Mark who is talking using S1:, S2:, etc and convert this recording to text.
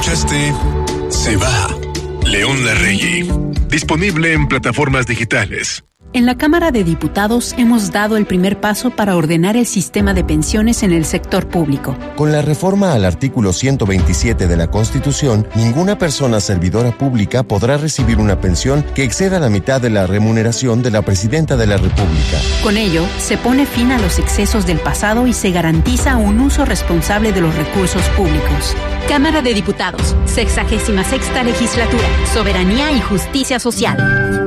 S1: escuchaste Se va, León Larregui. Disponible en plataformas digitales.
S2: En la Cámara de Diputados hemos dado el primer paso para ordenar el sistema de pensiones en el sector público.
S3: Con la reforma al artículo 127 de la Constitución, ninguna persona servidora pública podrá recibir una pensión que exceda la mitad de la remuneración de la Presidenta de la República.
S2: Con ello, se pone fin a los excesos del pasado y se garantiza un uso responsable de los recursos públicos.
S4: Cámara de Diputados, 66ª Legislatura, Soberanía y Justicia Social.